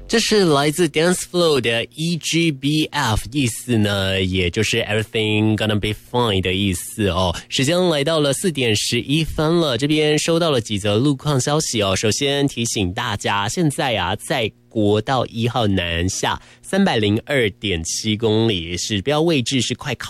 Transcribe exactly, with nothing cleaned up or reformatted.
这是来自 Dance Flow 的 E G B F， 意思呢，也就是 Everything Gonna Be Fine 的意思哦。时间来到了四点十一分了，这边收到了几则路况消息哦。首先提醒大家，现在啊，在国道一号南下三百零二点七公里，指标位置是快靠